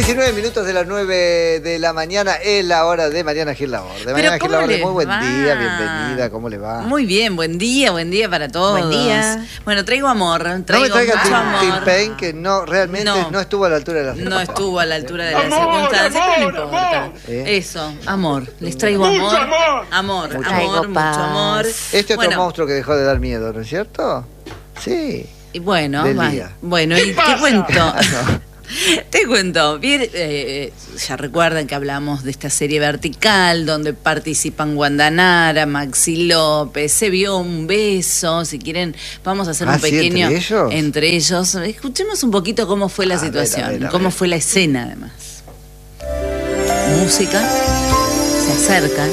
19 minutos de las 9 de la mañana es la hora de Mariana Gil Laborde. De Mariana Gil Laborde, muy buen día, bienvenida, ¿cómo le va? Muy bien, buen día para todos. Buen día. Bueno, traigo amor, traigo no me traiga mucho amor. Tim Payne, que realmente no estuvo a la altura de las circunstancias. No estuvo a la altura de las circunstancias, pero no importa. Eso, amor, les traigo amor. Amor, Mucho mucho amor. Este otro monstruo que dejó de dar miedo, ¿no es cierto? Sí. Y bueno, Del día. Bueno, y te cuento. Te cuento, bien, ya recuerdan que hablamos de esta serie Vertical, donde participan Wanda Nara, Maxi López, se vio un beso, si quieren vamos a hacer un pequeño... ¿Entre ellos? Escuchemos un poquito cómo fue la situación, cómo fue la escena además. Música, se acercan,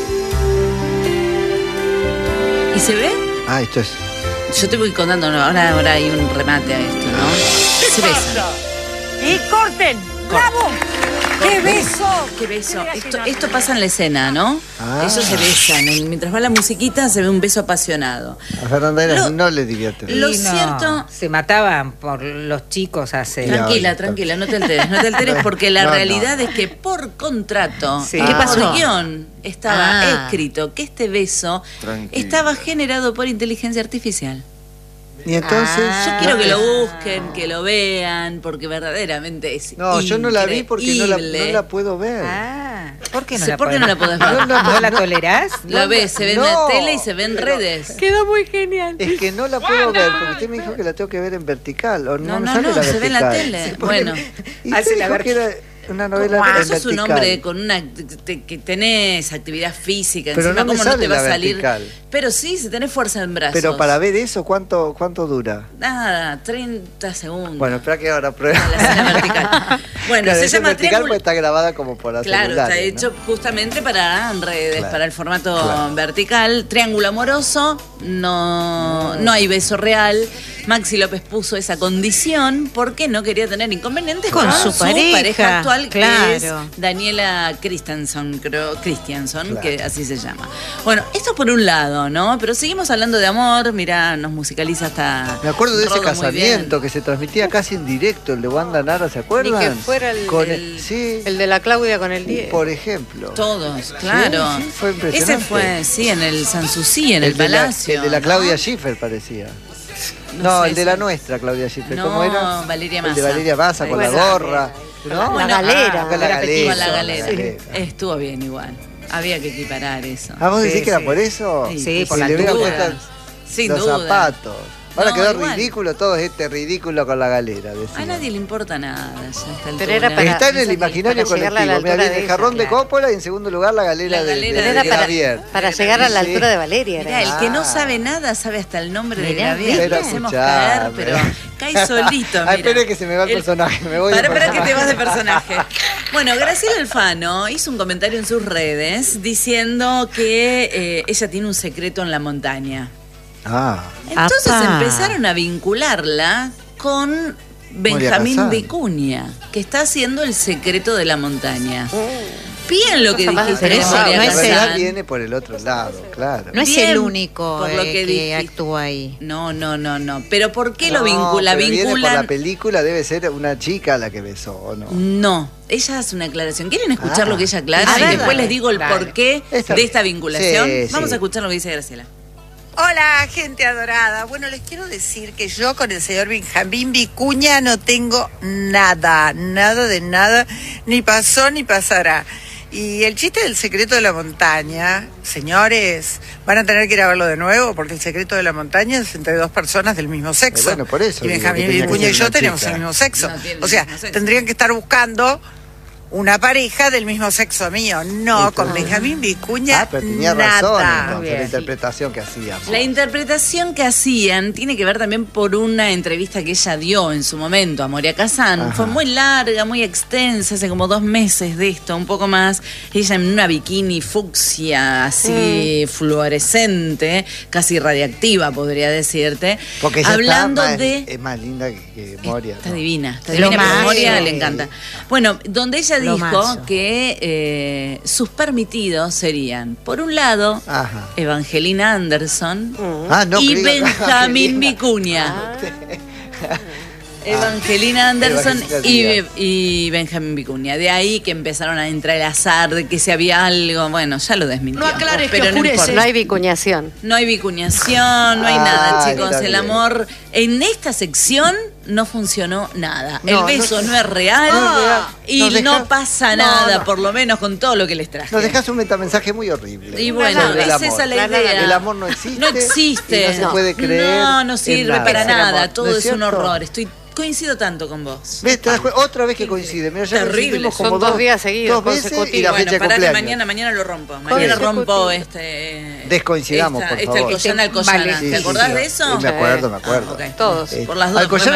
y se ve... esto es... Yo te voy contando, ahora hay un remate a esto, ¿no? Se besan. ¡Y corten! ¡Bravo! ¡Qué beso! ¡Qué beso! Esto pasa en la escena, ¿no? Ellos se besan. Mientras va la musiquita se ve un beso apasionado. A Fernanda Eras no le divierte. Lo cierto... Se mataban por los chicos hace... Tranquila, no te alteres porque la realidad es que por contrato, ¿qué pasó? Por guión, estaba escrito que este beso estaba generado por inteligencia artificial. Y entonces... Yo quiero que lo busquen, que lo vean, porque verdaderamente es yo no la vi porque no la puedo ver. ¿Por qué no la podés ver? ¿No la tolerás? La ves, se ve en la tele y se ve en redes. Quedó muy genial. Es que no la puedo ver, porque usted me dijo que la tengo que ver en vertical. O no, se ve en la tele. Sí, bueno. Y usted dijo que era una novela en vertical. Sos un hombre con que tenés actividad física, pero encima no me cómo no te va a salir. Vertical. Pero sí, si tenés fuerza en brazos. Pero para ver eso, ¿cuánto dura? Nada, 30 segundos. Bueno, espera que ahora pruebe. La escena vertical. Bueno, claro, se llama vertical porque está grabada como por la Claro, celulares, está hecho justamente para redes, para el formato vertical. Triángulo amoroso, no hay beso real. Maxi López puso esa condición porque no quería tener inconvenientes con su pareja actual, que es Daniela Christensen, que así se llama. Bueno, esto por un lado, ¿no? Pero seguimos hablando de amor, mirá, nos musicaliza hasta... Me acuerdo de ese casamiento que se transmitía casi en directo, el de Wanda Nara, ¿se acuerdan? Ni que fuera el de la Claudia con el 10. Por ejemplo. Todos, claro. Sí, fue impresionante. Ese fue, en el Sanssouci, en el Palacio. El de la Claudia Schiffer parecía. No, el de la nuestra, Claudia Schiffer. ¿Cómo era? Valeria Massa. El de Valeria Massa, con la gorra. ¿No? La galera. Con la galera. Sí. Estuvo bien igual. Había que equiparar eso. ¿Vos decís que era por eso? Sí, por la duda. Sin los duda. Zapatos. Ahora quedó igual. Ridículo todo ridículo con la galera. Decía. A nadie le importa nada. Pero era está en el imaginario colectivo. Me había el jarrón de Coppola y en segundo lugar la galera de Javier. Para llegar a la altura de Valeria. Mirá, el que no sabe nada sabe hasta el nombre de Javier. Lo hacemos caer, pero cae solito. Espere que se me va el personaje. Me voy para que te vas de personaje. Bueno, Graciela Alfano hizo un comentario en sus redes diciendo que ella tiene un secreto en la montaña. Entonces empezaron a vincularla con Benjamín Vicuña, que está haciendo El secreto de la montaña. Bien lo que dijiste, Moria viene por el otro lado, claro. No es el único por lo que actúa ahí. No. Pero ¿por qué lo vinculan? Viene por la película, debe ser una chica la que besó, ¿o no? No. Ella hace una aclaración. ¿Quieren escuchar lo que ella aclara? Y después les digo el porqué de esta vinculación. Vamos a escuchar lo que dice Graciela. Hola, gente adorada. Bueno, les quiero decir que yo con el señor Benjamín Vicuña no tengo nada de nada, ni pasó ni pasará. Y el chiste del secreto de la montaña, señores, van a tener que ir a verlo de nuevo, porque el secreto de la montaña es entre dos personas del mismo sexo. Bueno, por eso. Y Benjamín Vicuña y yo tenemos el mismo sexo. O sea, tendrían que estar buscando una pareja del mismo sexo mío. No, con Benjamín Vicuña, pero tenía razón entonces, la interpretación que hacían. La interpretación que hacían tiene que ver también por una entrevista que ella dio en su momento a Moria Kazan. Fue muy larga, muy extensa, hace como 2 meses de esto, un poco más. Ella en una bikini fucsia, así fluorescente, casi radiactiva, podría decirte. Porque ella hablando es más linda que Moria. Está divina, pero a Moria le encanta. Bueno, donde ella dijo que sus permitidos serían, por un lado, Evangelina Anderson y Benjamín Vicuña. Evangelina Anderson y Benjamín Vicuña. De ahí que empezaron a entrelazar, de que si había algo, bueno, ya lo desmintió. No aclares, pero no hay vicuñación. No hay vicuñación, no hay nada, chicos. El amor en esta sección no funcionó nada. El beso no es real y no pasa nada, por lo menos con todo lo que les traje. Nos dejas un metamensaje muy horrible. Y bueno, es esa la idea. El amor no existe. No existe. No se puede creer. No sirve para nada. Todo es un horror. Coincido tanto con vos. ¿Ves? Otra vez que coincide. Mira, ya terrible. Como son 2 días seguidos, consecutivos. Y la fecha de cumpleaños. Mañana lo rompo. Mañana rompo Descoincidamos, por favor. Alcoyana. ¿Te acordás de eso? Me acuerdo. Todos. Por las dos.